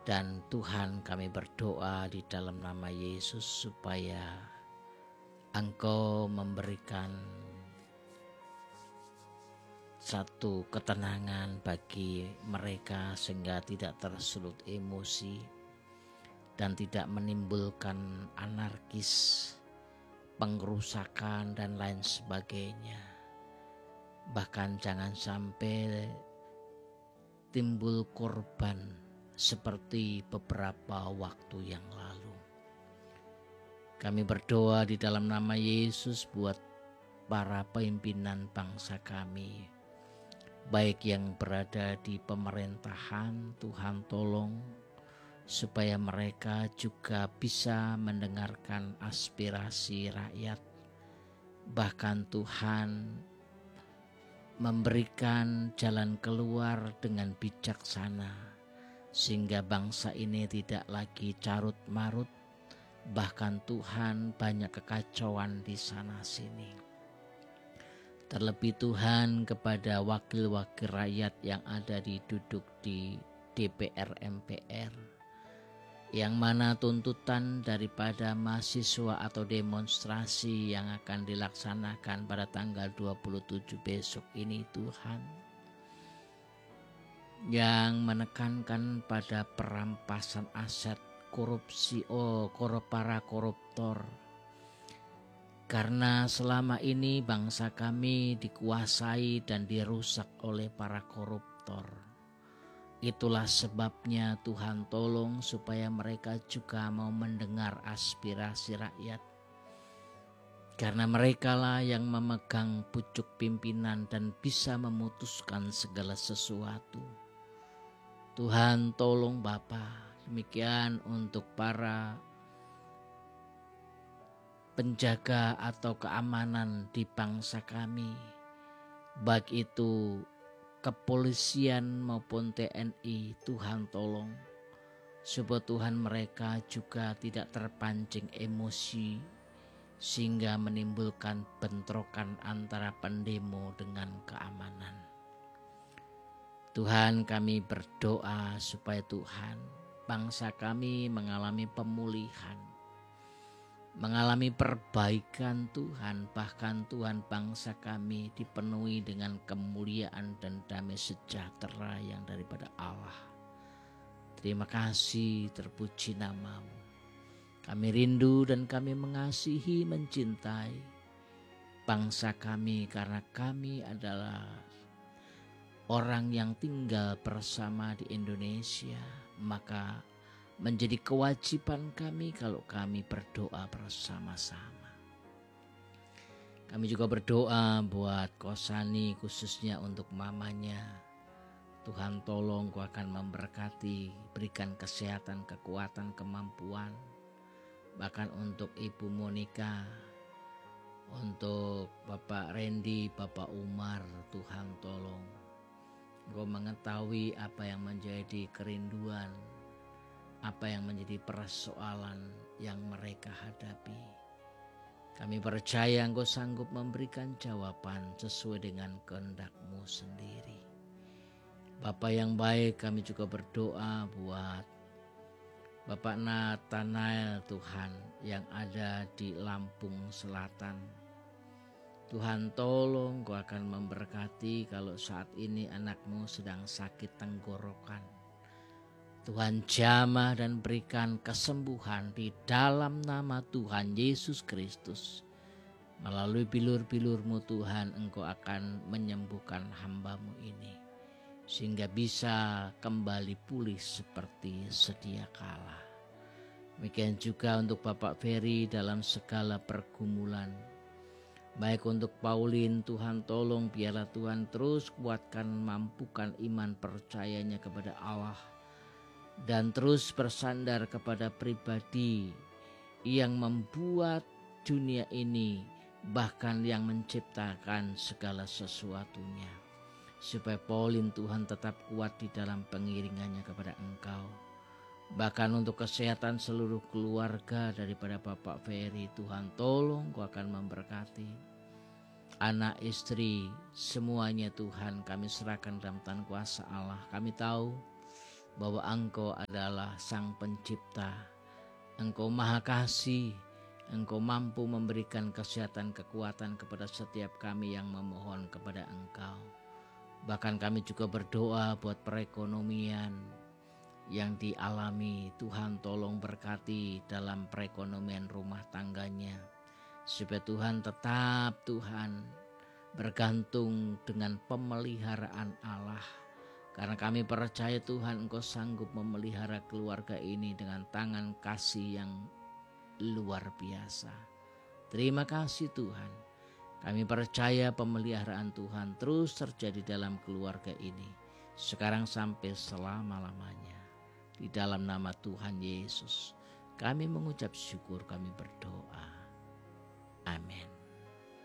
Dan Tuhan, kami berdoa di dalam nama Yesus supaya Engkau memberikan satu ketenangan bagi mereka sehingga tidak tersulut emosi dan tidak menimbulkan anarkis, pengrusakan dan lain sebagainya. Bahkan jangan sampai timbul korban seperti beberapa waktu yang lalu. Kami berdoa di dalam nama Yesus buat para pimpinan bangsa kami, baik yang berada di pemerintahan. Tuhan tolong supaya mereka juga bisa mendengarkan aspirasi rakyat. Bahkan Tuhan memberikan jalan keluar dengan bijaksana, sehingga bangsa ini tidak lagi carut marut. Bahkan Tuhan, banyak kekacauan di sana sini. Terlebih Tuhan, kepada wakil-wakil rakyat yang ada duduk di DPR MPR, yang mana tuntutan daripada mahasiswa atau demonstrasi yang akan dilaksanakan pada tanggal 27 besok ini, Tuhan, yang menekankan pada perampasan aset, korupsi, para koruptor. Karena selama ini bangsa kami dikuasai dan dirusak oleh para koruptor. Itulah sebabnya Tuhan tolong supaya mereka juga mau mendengar aspirasi rakyat. Karena merekalah yang memegang pucuk pimpinan dan bisa memutuskan segala sesuatu. Tuhan tolong Bapa. Demikian untuk para penjaga atau keamanan di bangsa kami, baik itu kepolisian maupun TNI. Tuhan tolong supaya Tuhan mereka juga tidak terpancing emosi sehingga menimbulkan bentrokan antara pendemo dengan keamanan. Tuhan, kami berdoa supaya Tuhan, bangsa kami mengalami pemulihan, mengalami perbaikan Tuhan. Bahkan Tuhan, bangsa kami dipenuhi dengan kemuliaan dan damai sejahtera yang daripada Allah. Terima kasih, terpuji nama-Mu. Kami rindu dan kami mengasihi, mencintai bangsa kami karena kami adalah orang yang tinggal bersama di Indonesia. Maka menjadi kewajiban kami kalau kami berdoa bersama-sama. Kami juga berdoa buat Kosani, khususnya untuk mamanya. Tuhan tolong, Kau akan memberkati, berikan kesehatan, kekuatan, kemampuan. Bahkan untuk Ibu Monica, untuk Bapak Randy, Bapak Umar, Tuhan tolong. Kau mengetahui apa yang menjadi kerinduan, apa yang menjadi persoalan yang mereka hadapi. Kami percaya Engkau sanggup memberikan jawaban sesuai dengan kehendak-Mu sendiri. Bapa yang baik, kami juga berdoa buat Bapak Nathanael, Tuhan, yang ada di Lampung Selatan. Tuhan tolong, Kau akan memberkati kalau saat ini anak-Mu sedang sakit tenggorokan. Tuhan jamah dan berikan kesembuhan di dalam nama Tuhan Yesus Kristus. Melalui bilur-bilur-Mu Tuhan, Engkau akan menyembuhkan hamba-Mu ini, sehingga bisa kembali pulih seperti sedia kala. Demikian juga untuk Bapak Ferry dalam segala pergumulan. Baik untuk Pauline, Tuhan tolong biarlah Tuhan terus kuatkan, mampukan iman percayanya kepada Allah. Dan terus bersandar kepada pribadi yang membuat dunia ini, bahkan yang menciptakan segala sesuatunya. Supaya Pauline, Tuhan, tetap kuat di dalam pengiringannya kepada Engkau. Bahkan untuk kesehatan seluruh keluarga daripada Bapak Ferry, Tuhan tolong, Kau akan memberkati. Anak, istri, semuanya Tuhan kami serahkan dalam tangan kuasa Allah. Kami tahu bahwa Engkau adalah Sang Pencipta, Engkau Maha Kasih, Engkau mampu memberikan kesehatan, kekuatan kepada setiap kami yang memohon kepada Engkau. Bahkan kami juga berdoa buat perekonomian yang dialami. Tuhan tolong berkati dalam perekonomian rumah tangganya, supaya Tuhan tetap bergantung dengan pemeliharaan Allah. Karena kami percaya Tuhan Engkau sanggup memelihara keluarga ini dengan tangan kasih yang luar biasa. Terima kasih Tuhan. Kami percaya pemeliharaan Tuhan terus terjadi dalam keluarga ini, sekarang sampai selama-lamanya. Di dalam nama Tuhan Yesus, kami mengucap syukur, kami berdoa. Amin.